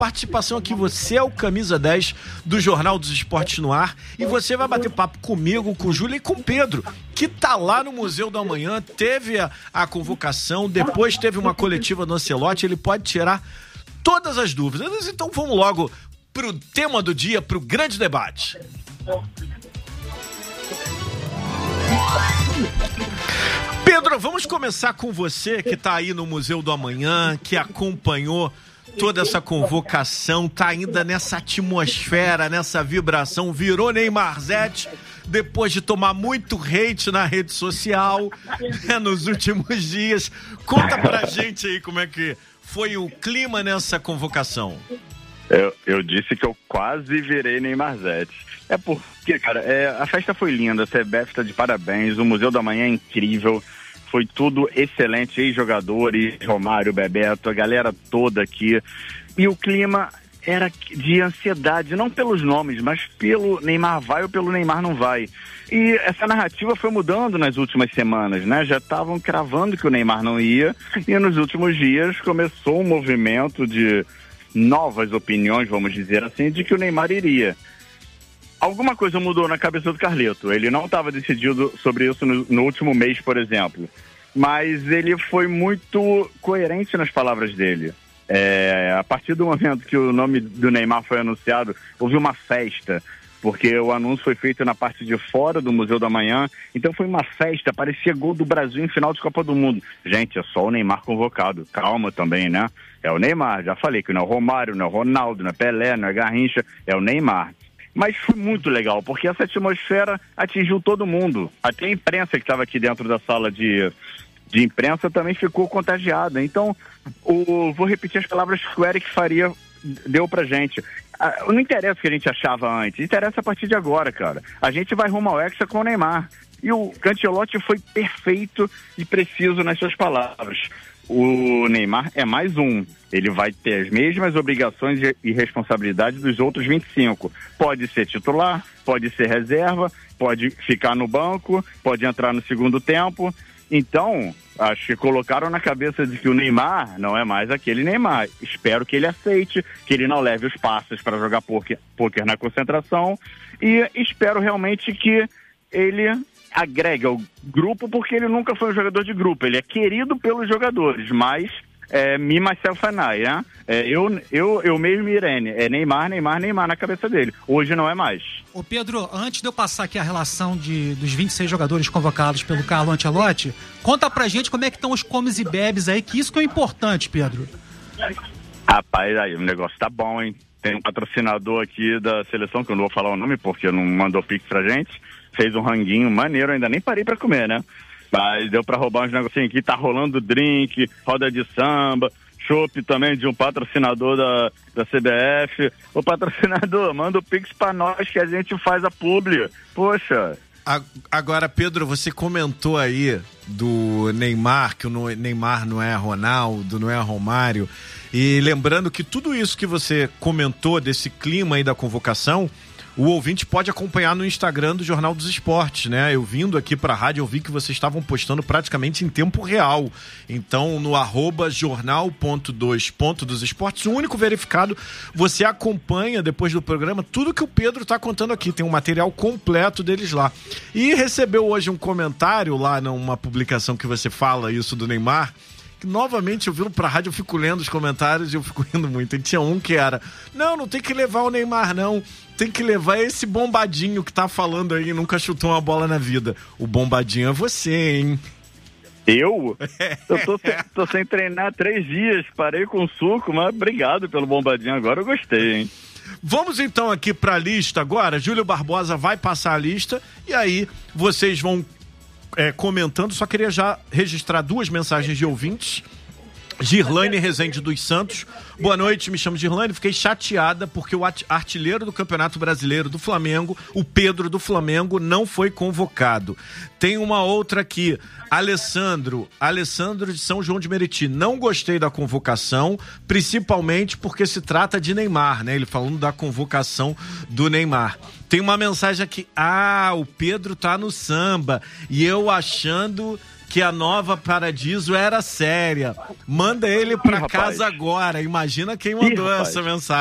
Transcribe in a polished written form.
participação aqui. Você é o camisa 10 do Jornal dos Esportes no Ar e você vai bater papo comigo, com o Júlio e com o Pedro, que tá lá no Museu do Amanhã, teve a convocação, depois teve uma coletiva no Ancelotti, ele pode tirar todas as dúvidas. Então vamos logo pro tema do dia, pro grande debate. Pedro, vamos começar com você que tá aí no Museu do Amanhã, que acompanhou toda essa convocação, tá ainda nessa atmosfera, nessa vibração, virou Neymarzete depois de tomar muito hate na rede social, né, nos últimos dias. Conta pra gente aí como é que foi o clima nessa convocação. Eu disse que eu quase virei Neymarzete. É porque, cara, a festa foi linda, a CBF tá de parabéns, o Museu do Amanhã é incrível, foi tudo excelente, ex-jogadores, Romário, Bebeto, a galera toda aqui. E o clima era de ansiedade, não pelos nomes, mas pelo Neymar vai ou pelo Neymar não vai. E essa narrativa foi mudando nas últimas semanas, né? Já estavam cravando que o Neymar não ia, e nos últimos dias começou um movimento de novas opiniões, vamos dizer assim, de que o Neymar iria. Alguma coisa mudou na cabeça do Carleto. Ele não estava decidido sobre isso no último mês, por exemplo. Mas ele foi muito coerente nas palavras dele. A partir do momento que o nome do Neymar foi anunciado, houve uma festa, porque o anúncio foi feito na parte de fora do Museu do Amanhã. Então foi uma festa, parecia gol do Brasil em final de Copa do Mundo. Gente, é só o Neymar convocado. Calma também, né? É o Neymar, já falei que não é o Romário, não é o Ronaldo, não é Pelé, não é Garrincha, é o Neymar. Mas foi muito legal, porque essa atmosfera atingiu todo mundo. Até a imprensa que estava aqui dentro da sala de imprensa também ficou contagiada. Então, vou repetir as palavras que o Eric Faria deu pra gente. Não interessa o que a gente achava antes, interessa a partir de agora, cara. A gente vai rumo ao Hexa com o Neymar. E o Ancelotti foi perfeito e preciso nas suas palavras. O Neymar é mais um. Ele vai ter as mesmas obrigações e responsabilidades dos outros 25. Pode ser titular, pode ser reserva, pode ficar no banco, pode entrar no segundo tempo. Então, acho que colocaram na cabeça de que o Neymar não é mais aquele Neymar. Espero que ele aceite, que ele não leve os passes para jogar pôquer na concentração. E espero realmente que ele agrega o grupo, porque ele nunca foi um jogador de grupo. Ele é querido pelos jogadores, mas me, myself and I, né? Eu mesmo e Irene. É Neymar, Neymar, Neymar na cabeça dele. Hoje não é mais. Ô Pedro, antes de eu passar aqui a relação dos 26 jogadores convocados pelo Carlo Ancelotti, conta pra gente como é que estão os comes e bebes aí, que isso que é importante, Pedro. Rapaz, aí o negócio tá bom, hein? Tem um patrocinador aqui da seleção, que eu não vou falar o nome porque não mandou pix pra gente, fez um ranguinho maneiro, ainda nem parei pra comer, né? Mas deu pra roubar uns negocinhos aqui, tá rolando drink, roda de samba, chopp também de um patrocinador da CBF. Ô patrocinador, manda o pix pra nós que a gente faz a publi. Poxa. Agora, Pedro, você comentou aí do Neymar, que o Neymar não é Ronaldo, não é Romário. E lembrando que tudo isso que você comentou desse clima aí da convocação, o ouvinte pode acompanhar no Instagram do Jornal dos Esportes, né? Eu vindo aqui pra rádio, eu vi que vocês estavam postando praticamente em tempo real. Então, no @jornal.2.dos esportes, o único verificado, você acompanha depois do programa tudo que o Pedro tá contando aqui. Tem um material completo deles lá. E recebeu hoje um comentário lá numa publicação que você fala isso do Neymar, que novamente eu vindo pra rádio, eu fico lendo os comentários e eu fico rindo muito. E tinha um que era, não tem que levar o Neymar não, tem que levar esse bombadinho que tá falando aí, nunca chutou uma bola na vida. O bombadinho é você, hein? Eu? Eu tô sem treinar há 3 dias, parei com suco, mas obrigado pelo bombadinho agora, eu gostei, hein? Vamos então aqui pra lista agora, Júlio Barbosa vai passar a lista e aí vocês vão comentando. Só queria já registrar 2 mensagens de ouvintes. Girlane Rezende dos Santos. Boa noite, me chamo Girlane. Fiquei chateada porque o artilheiro do Campeonato Brasileiro do Flamengo, o Pedro do Flamengo, não foi convocado. Tem uma outra aqui, Alessandro de São João de Meriti. Não gostei da convocação, principalmente porque se trata de Neymar, né? Ele falando da convocação do Neymar. Tem uma mensagem aqui, o Pedro tá no samba, e eu achando que a Nova Paradiso era séria. Manda ele pra rapaz. casa agora. Imagina quem mandou rapaz. essa mensagem.